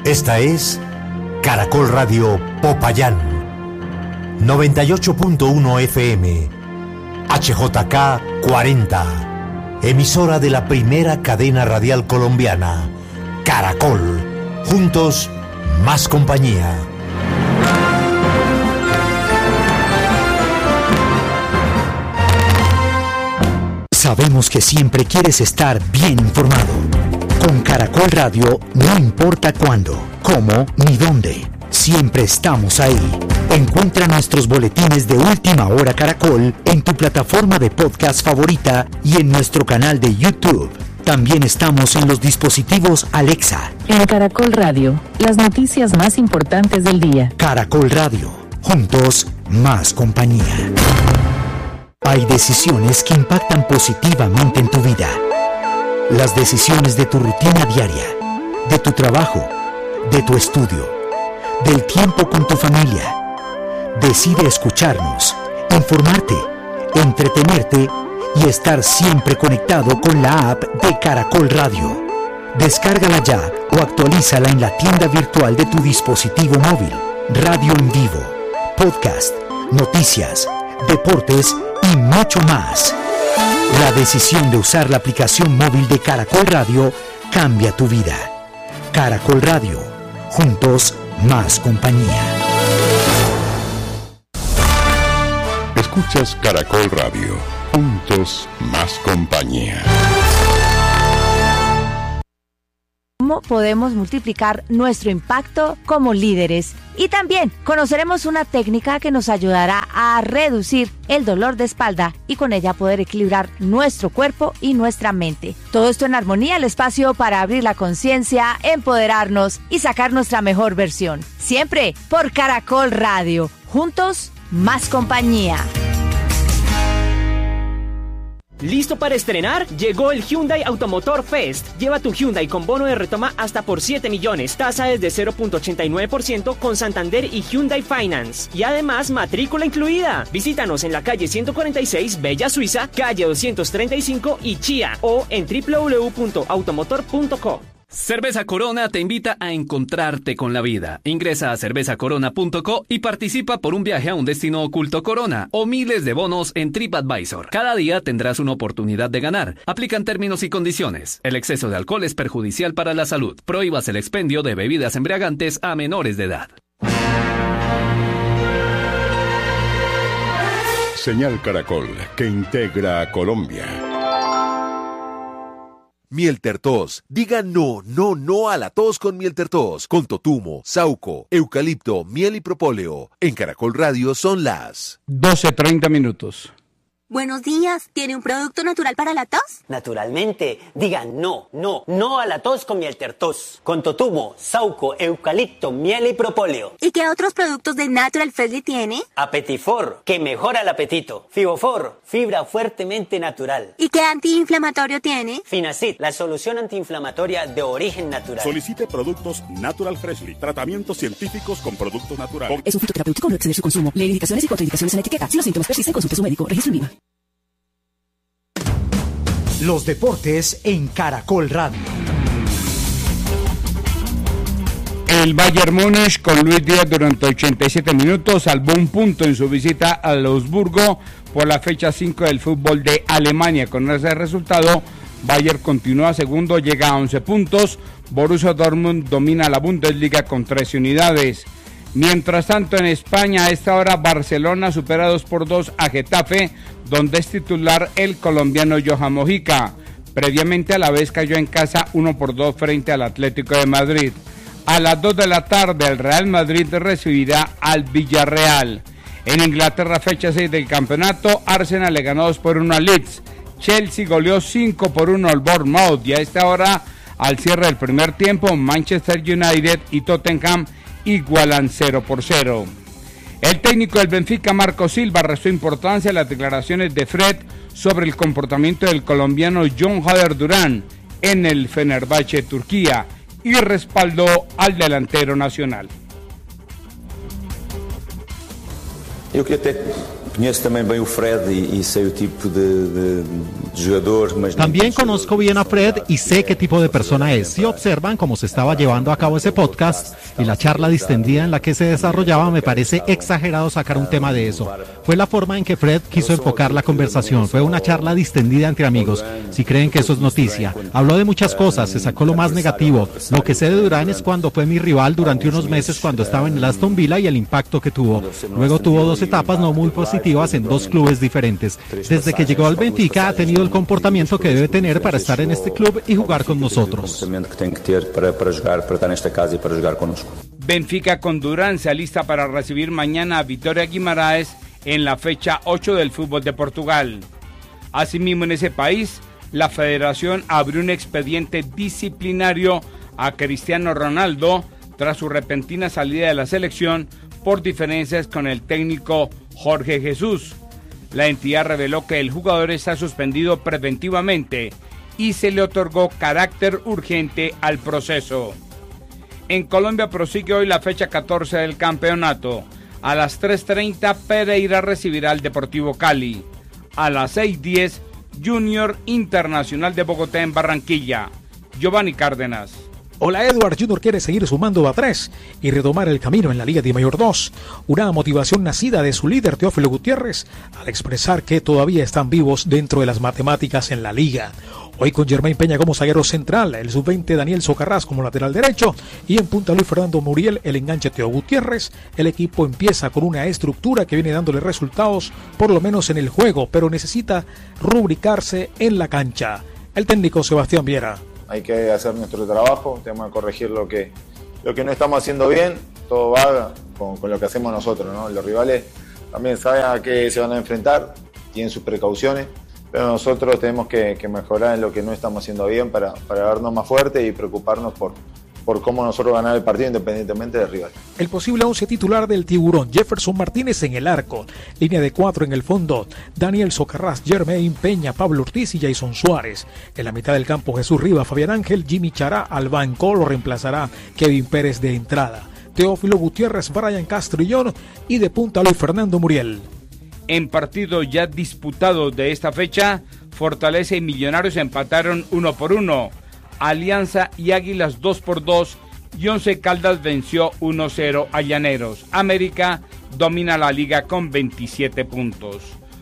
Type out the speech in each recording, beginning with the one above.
Esta es Caracol Radio Popayán, 98.1 FM, HJK 40, emisora de la primera cadena radial colombiana, Caracol, juntos, más compañía. Sabemos que siempre quieres estar bien informado. Con Caracol Radio no importa cuándo, cómo ni dónde. Siempre estamos ahí. Encuentra nuestros boletines de Última Hora Caracol en tu plataforma de podcast favorita y en nuestro canal de YouTube. También estamos en los dispositivos Alexa. En Caracol Radio, las noticias más importantes del día. Caracol Radio, juntos, más compañía. Hay decisiones que impactan positivamente en tu vida. Las decisiones de tu rutina diaria, de tu trabajo, de tu estudio, del tiempo con tu familia. Decide escucharnos, informarte, entretenerte y estar siempre conectado con la app de Caracol Radio. Descárgala ya o actualízala en la tienda virtual de tu dispositivo móvil. Radio en vivo, podcast, noticias, deportes y mucho más. La decisión de usar la aplicación móvil de Caracol Radio cambia tu vida. Caracol Radio, juntos, más compañía. Escuchas Caracol Radio, juntos, más compañía. ¿Cómo podemos multiplicar nuestro impacto como líderes? Y también conoceremos una técnica que nos ayudará a reducir el dolor de espalda y con ella poder equilibrar nuestro cuerpo y nuestra mente. Todo esto en armonía, el espacio para abrir la conciencia, empoderarnos y sacar nuestra mejor versión. Siempre por Caracol Radio. Juntos, más compañía. ¿Listo para estrenar? Llegó el Hyundai Automotor Fest. Lleva tu Hyundai con bono de retoma hasta por 7 millones. Tasa desde 0.89% con Santander y Hyundai Finance. Y además, matrícula incluida. Visítanos en la calle 146, Bella Suiza, calle 235 y Chía o en www.automotor.co. Cerveza Corona te invita a encontrarte con la vida. Ingresa a cervezacorona.co y participa por un viaje a un destino oculto Corona o miles de bonos en TripAdvisor. Cada día tendrás una oportunidad de ganar. Aplican términos y condiciones. El exceso de alcohol es perjudicial para la salud. Prohíbas el expendio de bebidas embriagantes a menores de edad. Señal Caracol, que integra a Colombia. Miel Tertos. Diga no, no, no a la tos con Miel Tertos. Con totumo, sauco, eucalipto, miel y propóleo. En Caracol Radio son las 12:30. Buenos días, ¿tiene un producto natural para la tos? Naturalmente, diga no, no, no a la tos con Miel Tertos. Con totumo, sauco, eucalipto, miel y propóleo. ¿Y qué otros productos de Natural Freshly tiene? Apetifor, que mejora el apetito. Fibofor, fibra fuertemente natural. ¿Y qué antiinflamatorio tiene? Finacid, la solución antiinflamatoria de origen natural. Solicite productos Natural Freshly, tratamientos científicos con productos naturales. Es un fitoterapéutico, no exceder su consumo. Lee indicaciones y contraindicaciones en la etiqueta. Si los síntomas persisten, consulte a su médico. Registro INVIMA. Los deportes en Caracol Radio. El Bayern Múnich con Luis Díaz durante 87 minutos salvó un punto en su visita a Augsburgo por la fecha 5 del fútbol de Alemania. Con ese resultado, Bayern continúa segundo, llega a 11 puntos. Borussia Dortmund domina la Bundesliga con 13 unidades. Mientras tanto, en España, a esta hora, Barcelona supera 2-2 a Getafe, donde es titular el colombiano Johan Mojica. Previamente, a la vez cayó en casa 1-2 frente al Atlético de Madrid. A las 2 de la tarde, el Real Madrid recibirá al Villarreal. En Inglaterra, fecha 6 del campeonato, Arsenal le ganó 2-1 al Leeds. Chelsea goleó 5-1 al Bournemouth. Y a esta hora, al cierre del primer tiempo, Manchester United y Tottenham igualan 0-0. El técnico del Benfica, Marco Silva, restó importancia a las declaraciones de Fred sobre el comportamiento del colombiano John Hader Durán en el Fenerbahce, Turquía, y respaldó al delantero nacional. Io credo Conheço também bem o Fred e sei o tipo de jogador. También conozco bien a Fred y sé qué tipo de persona es. Si observan cómo se estaba llevando a cabo ese podcast y la charla distendida en la que se desarrollaba, me parece exagerado sacar un tema de eso. Fue la forma en que Fred quiso enfocar la conversación. Fue una charla distendida entre amigos. Si creen que eso es noticia. Habló de muchas cosas, se sacó lo más negativo. Lo que sé de Durán es cuando fue mi rival durante unos meses cuando estaba en el Aston Villa y el impacto que tuvo. Luego tuvo 2 etapas no muy positivas en 2 clubes diferentes. Desde que llegó al Benfica ha tenido el comportamiento que debe tener para estar en este club y jugar con nosotros. Benfica con Durán se alista para recibir mañana a Vitória Guimaraes en la fecha 8 del fútbol de Portugal. Asimismo, en ese país, la federación abrió un expediente disciplinario a Cristiano Ronaldo tras su repentina salida de la selección por diferencias con el técnico Jorge Jesús. La entidad reveló que el jugador está suspendido preventivamente y se le otorgó carácter urgente al proceso. En Colombia prosigue hoy la fecha 14 del campeonato. A las 3:30 Pereira recibirá al Deportivo Cali. A las 6:10 Junior Internacional de Bogotá en Barranquilla. Giovanni Cárdenas. Hola Edward, Junior quiere seguir sumando a 3 y retomar el camino en la Liga de Mayor 2. Una motivación nacida de su líder Teófilo Gutiérrez al expresar que todavía están vivos dentro de las matemáticas en la liga. Hoy con Germain Peña como zaguero central, el sub-20 Daniel Socarrás como lateral derecho y en punta Luis Fernando Muriel, el enganche Teo Gutiérrez. El equipo empieza con una estructura que viene dándole resultados, por lo menos en el juego, pero necesita rubricarse en la cancha. El técnico Sebastián Viera. Hay que hacer nuestro trabajo, tenemos que corregir lo que no estamos haciendo bien, todo va con lo que hacemos nosotros, ¿no? Los rivales también saben a qué se van a enfrentar, tienen sus precauciones, pero nosotros tenemos que mejorar en lo que no estamos haciendo bien para vernos más fuertes y preocuparnos por cómo nosotros ganar el partido independientemente del rival. El posible 11 titular del Tiburón: Jefferson Martínez en el arco, línea de 4 en el fondo, Daniel Socarrás, Germain Peña, Pablo Ortiz y Jason Suárez. En la mitad del campo Jesús Rivas, Fabián Ángel, Jimmy Chará al banco, lo reemplazará Kevin Pérez de entrada. Teófilo Gutiérrez, Brian Castrillón y de punta Luis Fernando Muriel. En partido ya disputado de esta fecha, Fortaleza y Millonarios empataron 1-1. Alianza y Águilas 2-2 y Once Caldas venció 1-0 a Llaneros. América domina la liga con 27 puntos.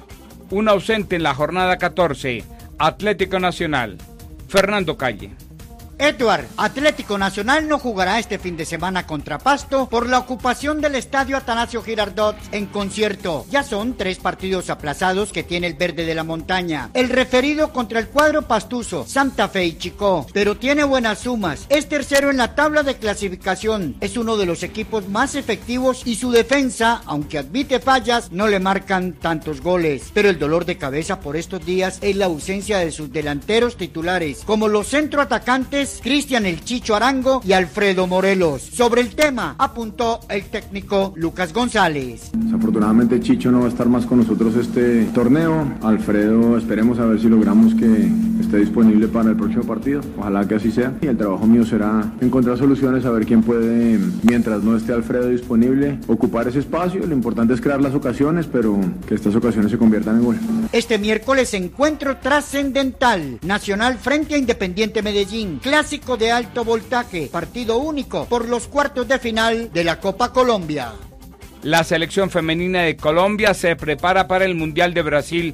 Un ausente en la jornada 14, Atlético Nacional. Fernando Calle. Edward, Atlético Nacional no jugará este fin de semana contra Pasto por la ocupación del estadio Atanasio Girardot en concierto. Ya son 3 partidos aplazados que tiene el verde de la montaña. El referido contra el cuadro pastuso, Santa Fe y Chicó, pero tiene buenas sumas. Es tercero en la tabla de clasificación. Es uno de los equipos más efectivos y su defensa, aunque admite fallas, no le marcan tantos goles. Pero el dolor de cabeza por estos días es la ausencia de sus delanteros titulares, como los centroatacantes Cristian El Chicho Arango y Alfredo Morelos. Sobre el tema apuntó el técnico Lucas González. Desafortunadamente Chicho no va a estar más con nosotros este torneo. Alfredo, esperemos a ver si logramos que esté disponible para el próximo partido. Ojalá que así sea. Y el trabajo mío será encontrar soluciones, a ver quién puede, mientras no esté Alfredo disponible, ocupar ese espacio. Lo importante es crear las ocasiones, pero que estas ocasiones se conviertan en gol. Este miércoles encuentro trascendental. Nacional frente a Independiente Medellín. Clásico de alto voltaje, partido único por los cuartos de final de la Copa Colombia. La selección femenina de Colombia se prepara para el Mundial de Brasil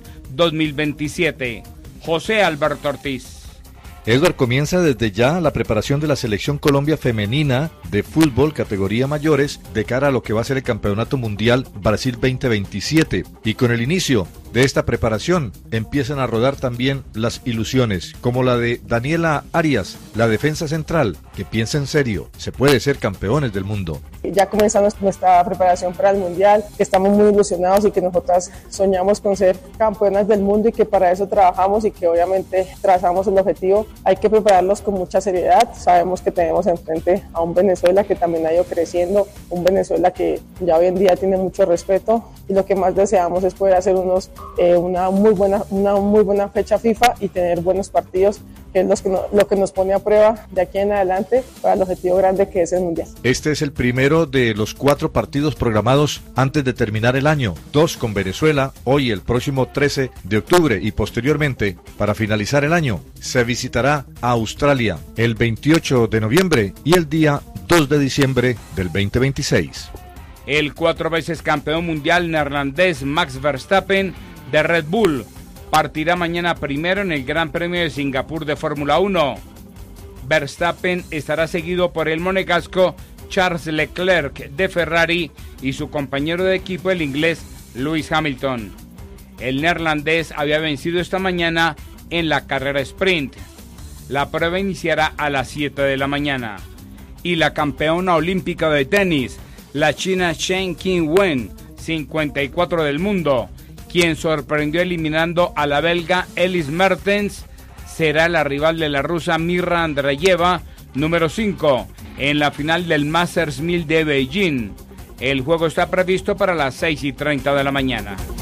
2027. José Alberto Ortiz. Edward, comienza desde ya la preparación de la selección Colombia femenina de fútbol categoría mayores de cara a lo que va a ser el Campeonato Mundial Brasil 2027. Y con el inicio de esta preparación empiezan a rodar también las ilusiones, como la de Daniela Arias, la defensa central, que piensa en serio, se puede ser campeones del mundo. Ya comenzamos nuestra preparación para el Mundial, que estamos muy ilusionados y que nosotras soñamos con ser campeonas del mundo y que para eso trabajamos y que obviamente trazamos el objetivo. Hay que prepararlos con mucha seriedad, sabemos que tenemos enfrente a un Venezuela que también ha ido creciendo, un Venezuela que ya hoy en día tiene mucho respeto y lo que más deseamos es poder hacer una muy buena fecha FIFA y tener buenos partidos que es lo que nos pone a prueba de aquí en adelante para el objetivo grande que es el Mundial. Este es el primero de los 4 partidos programados antes de terminar el año, 2 con Venezuela, hoy el próximo 13 de octubre y posteriormente, para finalizar el año, se visitará a Australia el 28 de noviembre y el día 2 de diciembre del 2026. El 4 veces campeón mundial neerlandés Max Verstappen de Red Bull partirá mañana primero en el Gran Premio de Singapur de Fórmula 1. Verstappen estará seguido por el monegasco Charles Leclerc de Ferrari y su compañero de equipo, el inglés Lewis Hamilton. El neerlandés había vencido esta mañana en la carrera sprint. La prueba iniciará a las 7 de la mañana. Y la campeona olímpica de tenis, la china Chen Qinwen, 54 del mundo, quien sorprendió eliminando a la belga Elise Mertens, será la rival de la rusa Mirra Andreeva, número 5, en la final del Masters 1000 de Beijing. El juego está previsto para las 6:30 de la mañana.